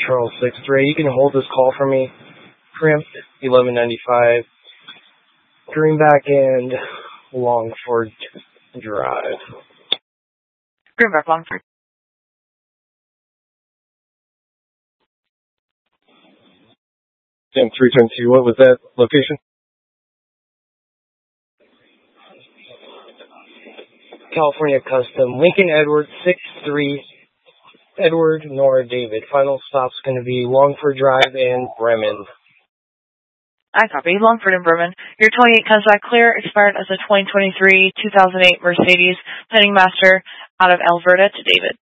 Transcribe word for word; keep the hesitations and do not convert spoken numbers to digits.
Charles six three. You can hold this call for me. Crimp eleven ninety-five. Greenback and Longford Drive. Greenback, Longford. Sam three ten two. What was that location? California Custom. Lincoln Edward six three. Edward Nora David. Final stop's going to be Longford Drive and Bremen. I copy. Longford and Bremen. Your twenty-eight comes back clear. Expired as a twenty twenty-three two thousand eight Mercedes Penning Master out of Alberta to David.